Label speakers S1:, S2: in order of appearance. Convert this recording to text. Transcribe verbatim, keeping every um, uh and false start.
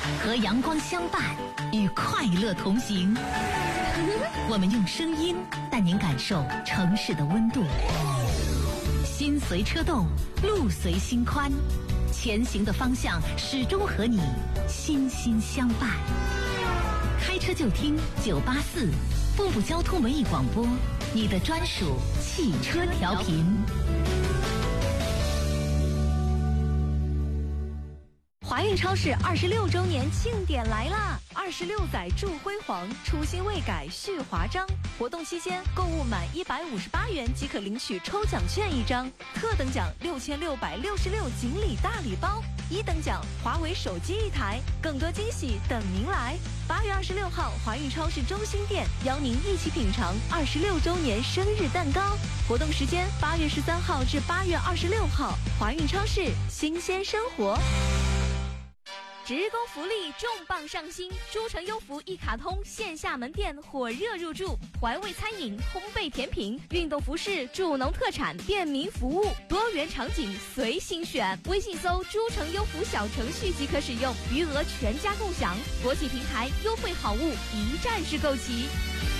S1: 和阳光相伴，与快乐同行。我们用声音带您感受城市的温度。心随车动，路随心宽，前行的方向始终和你心心相伴。开车就听九八四，步步交通文艺广播，你的专属汽车调频。
S2: 华运超市二十六周年庆典来啦！二十六载铸辉煌，初心未改续华章。活动期间，购物满一百五十八元即可领取抽奖券一张，特等奖六千六百六十六锦鲤大礼包，一等奖华为手机一台，更多惊喜等您来。八月二十六号，华运超市中心店邀您一起品尝二十六周年生日蛋糕。活动时间八月十三号至八月二十六号，华运超市新鲜生活。职工福利重磅上新，诸城优福一卡通线下门店火热入驻，怀味餐饮、烘焙甜品、运动服饰、助农特产、便民服务，多元场景随心选。微信搜诸城优福小程序即可使用，余额全家共享。国际平台优惠好物一站式购齐。